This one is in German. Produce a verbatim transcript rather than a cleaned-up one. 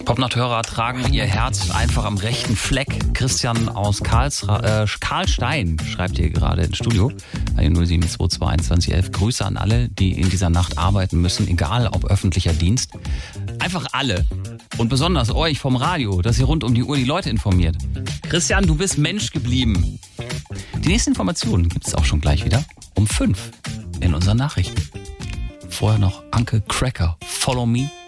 Popnachthörer tragen ihr Herz einfach am rechten Fleck. Christian aus Karlsra- äh, Karlstein schreibt hier gerade ins Studio. null sieben zwei zwei einundzwanzig elf. Grüße an alle, die in dieser Nacht arbeiten müssen, egal ob öffentlicher Dienst. Einfach alle. Und besonders euch vom Radio, dass ihr rund um die Uhr die Leute informiert. Christian, du bist Mensch geblieben. Die nächsten Informationen gibt es auch schon gleich wieder um fünf in unseren Nachrichten. Vorher noch Anke Cracker, Follow Me.